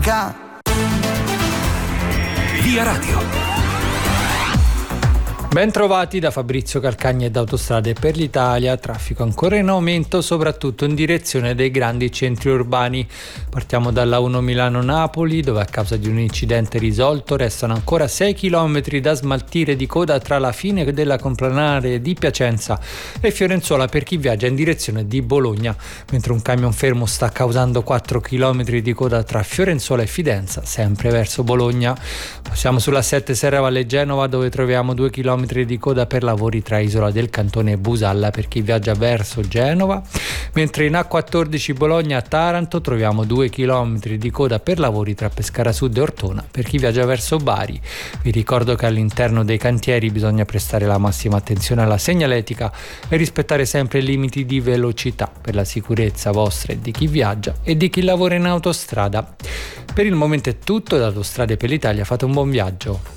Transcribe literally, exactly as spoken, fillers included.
K. Via Radio. Ben trovati da Fabrizio Calcagni ed Autostrade per l'Italia. Traffico ancora in aumento, soprattutto in direzione dei grandi centri urbani. Partiamo dalla uno Milano-Napoli, dove a causa di un incidente risolto restano ancora sei chilometri da smaltire di coda tra la fine della complanare di Piacenza e Fiorenzuola per chi viaggia in direzione di Bologna, mentre un camion fermo sta causando quattro chilometri di coda tra Fiorenzuola e Fidenza, sempre verso Bologna. Passiamo sulla sette Serravalle-Genova, dove troviamo due chilometri di coda per lavori tra Isola del Cantone e Busalla per chi viaggia verso Genova, mentre in A quattordici Bologna-Taranto troviamo due chilometri di coda per lavori tra Pescara Sud e Ortona per chi viaggia verso Bari. Vi ricordo che all'interno dei cantieri bisogna prestare la massima attenzione alla segnaletica e rispettare sempre i limiti di velocità per la sicurezza vostra e di chi viaggia e di chi lavora in autostrada. Per il momento è tutto, da Autostrade per l'Italia fate un buon viaggio.